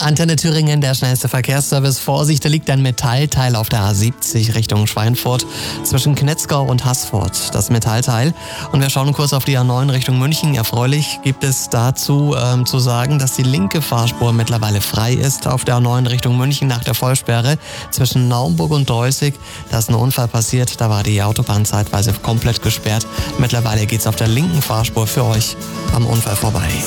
Antenne Thüringen, der schnellste Verkehrsservice. Vorsicht, da liegt ein Metallteil auf der A70 Richtung Schweinfurt zwischen Knetzgau und Haßfurt. Das Metallteil. Und wir schauen kurz auf die A9 Richtung München. Erfreulich gibt es dazu zu sagen, dass die linke Fahrspur mittlerweile frei ist auf der A9 Richtung München nach der Vollsperre zwischen Naumburg und Deußig. Da ist ein Unfall passiert, da war die Autobahn zeitweise komplett gesperrt. Mittlerweile geht's auf der linken Fahrspur für euch am Unfall vorbei.